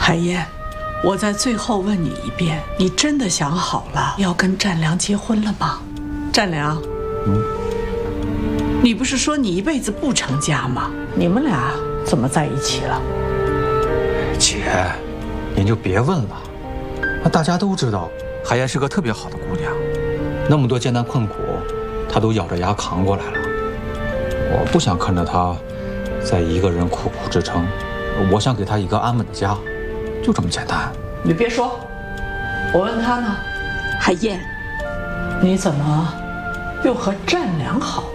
海燕，我在最后问你一遍，你真的想好了要跟占良结婚了吗？占良，你不是说你一辈子不成家吗？你们俩怎么在一起了？ 姐，您就别问了，那大家都知道，海燕是个特别好的姑娘，那么多艰难困苦，她都咬着牙扛过来了。我不想看着她再一个人苦苦支撑，我想给她一个安稳的家，就这么简单。 你别说，我问他呢。海燕，你怎么又和占良好